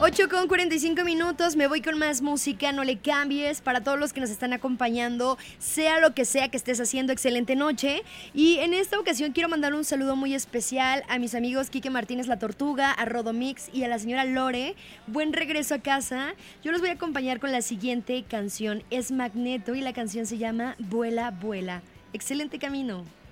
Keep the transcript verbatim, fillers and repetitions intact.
ocho con cuarenta y cinco minutos, me voy con más música, no le cambies. Para todos los que nos están acompañando, sea lo que sea que estés haciendo, excelente noche. Y en esta ocasión quiero mandar un saludo muy especial a mis amigos Quique Martínez La Tortuga, a Rodomix y a la señora Lore. Buen regreso a casa. Yo los voy a acompañar con la siguiente canción, es Magneto y la canción se llama Vuela, vuela. Excelente camino.